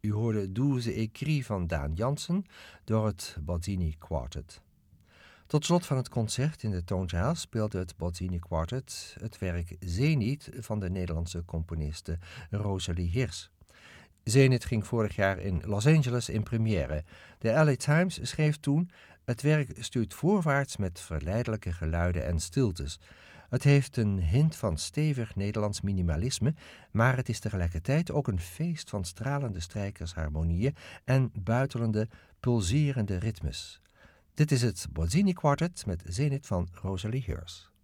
U hoorde Douze Écrits van Daan Jansen door het Bozzini Quartet. Tot slot van het concert in de toonzaal speelde het Bozzini Quartet het werk Zenith van de Nederlandse componiste Rosalie Hirsch. Zenith ging vorig jaar in Los Angeles in première. De LA Times schreef toen: het werk stuurt voorwaarts met verleidelijke geluiden en stiltes. Het heeft een hint van stevig Nederlands minimalisme, maar het is tegelijkertijd ook een feest van stralende strijkersharmonieën en buitelende, pulserende ritmes. Dit is het Bozzini Quartet met Zenith van Rosalie Hirsch.